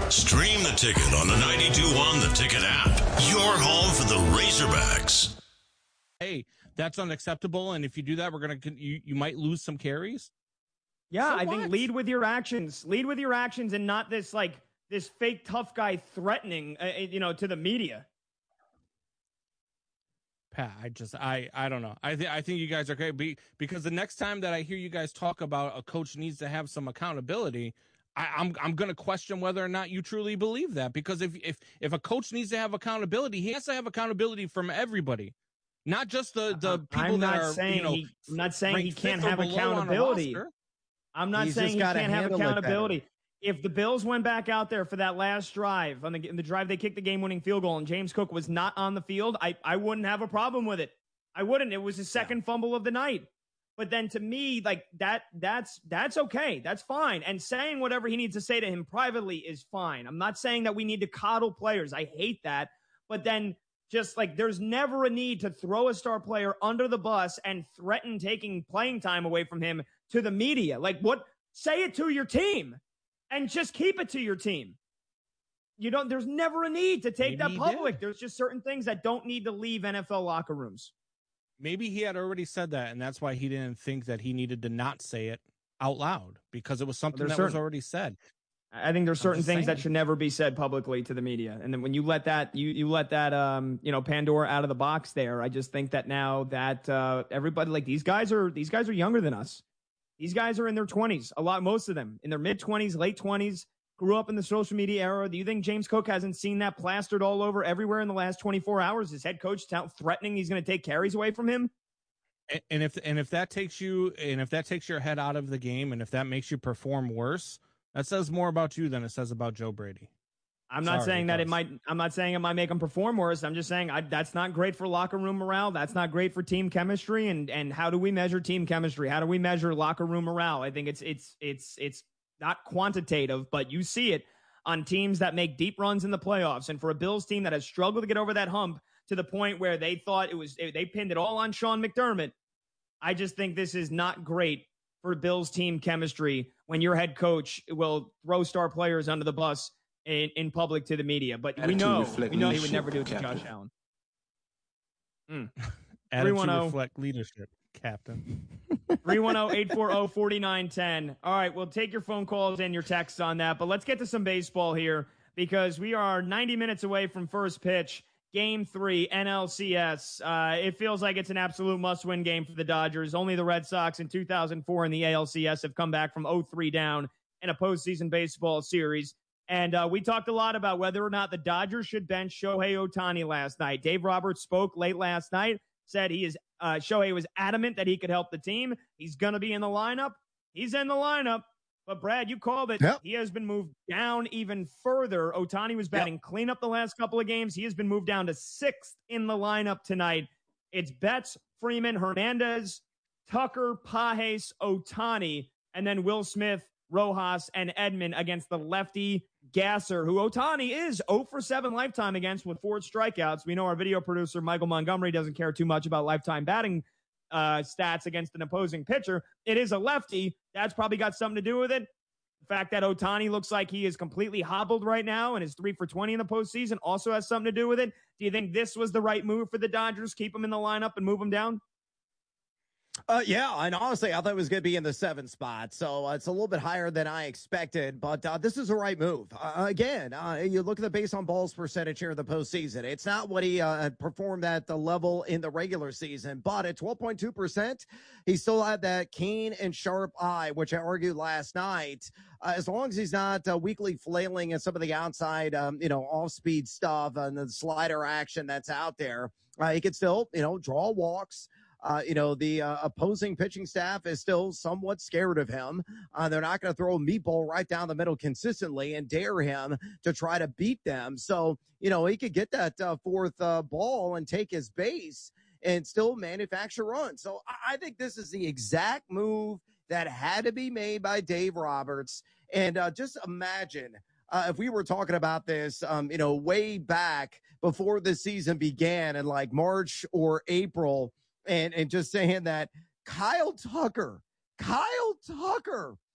Stream the Ticket on the 92.1 The Ticket app. Your home for the Razorbacks. Hey, that's unacceptable, and if you do that, you might lose some carries. Yeah, I think lead with your actions. Lead with your actions and not this fake tough guy threatening, to the media. Pat, I don't know. I think you guys are great because the next time that I hear you guys talk about a coach needs to have some accountability, I'm going to question whether or not you truly believe that, because if a coach needs to have accountability, he has to have accountability from everybody, not just the people I'm that not are. I'm not saying he can't have accountability. I'm not saying he can't have accountability. If the Bills went back out there for that last drive, on the drive they kicked the game-winning field goal, and James Cook was not on the field, I wouldn't have a problem with it. I wouldn't. It was his second fumble of the night. But then to me, that's okay. That's fine. And saying whatever he needs to say to him privately is fine. I'm not saying that we need to coddle players. I hate that. But then just there's never a need to throw a star player under the bus and threaten taking playing time away from him to the media. Say it to your team and just keep it to your team. There's never a need to take that public. There's just certain things that don't need to leave NFL locker rooms. Maybe he had already said that, and that's why he didn't think that he needed to not say it out loud, because it was something that was already said. I think there's certain things that should never be said publicly to the media. And then when you let that, you let that, Pandora out of the box there, I just think that now that everybody, these guys are younger than us. These guys are in their 20s, most of them in their mid-20s, late 20s, grew up in the social media era. Do you think James Cook hasn't seen that plastered all over everywhere in the last 24 hours? His head coach threatening he's going to take carries away from him. And if that takes your head out of the game, and if that makes you perform worse, that says more about you than it says about Joe Brady. I'm not saying it might make him perform worse. I'm just saying that's not great for locker room morale. That's not great for team chemistry. And how do we measure team chemistry? How do we measure locker room morale? I think it's not quantitative, but you see it on teams that make deep runs in the playoffs. And for a Bills team that has struggled to get over that hump to the point where they thought they pinned it all on Sean McDermott, I just think this is not great for Bills team chemistry when your head coach will throw star players under the bus in public to the media. But we know he would never do it to Josh Allen. Attitude reflect leadership, Captain. 310-840-4910. All right, we'll take your phone calls and your texts on that, but let's get to some baseball here because we are 90 minutes away from first pitch. Game 3, NLCS. It feels like it's an absolute must-win game for the Dodgers. Only the Red Sox in 2004 in the ALCS have come back from 0-3 down in a postseason baseball series. And we talked a lot about whether or not the Dodgers should bench Shohei Ohtani last night. Dave Roberts spoke late last night, said Shohei was adamant that he could help the team. He's going to be in the lineup. He's in the lineup. But, Brad, you called it. Yep. He has been moved down even further. Ohtani was batting cleanup the last couple of games. He has been moved down to 6th in the lineup tonight. It's Betts, Freeman, Hernandez, Tucker, Pages, Ohtani, and then Will Smith, Rojas, and Edman against the lefty Gasser, who Ohtani is 0-for-7 lifetime against with 4 strikeouts. We know our video producer, Michael Montgomery, doesn't care too much about lifetime batting stats against an opposing pitcher. It is a lefty. That's probably got something to do with it. The fact that Ohtani looks like he is completely hobbled right now and is 3-for-20 in the postseason also has something to do with it. Do you think this was the right move for the Dodgers? Keep him in the lineup and move him down? Yeah, and honestly, I thought it was going to be in the 7th spot, so it's a little bit higher than I expected, but this is the right move. Again, you look at the base on balls percentage here in the postseason. It's not what he performed at the level in the regular season, but at 12.2%, he still had that keen and sharp eye, which I argued last night. As long as he's not weakly flailing at some of the outside, off-speed stuff and the slider action that's out there, he could still, draw walks. The opposing pitching staff is still somewhat scared of him. They're not going to throw a meatball right down the middle consistently and dare him to try to beat them. So, he could get that 4th ball and take his base and still manufacture runs. So I think this is the exact move that had to be made by Dave Roberts. And just imagine if we were talking about this, way back before the season began in like March or April, and just saying that Kyle Tucker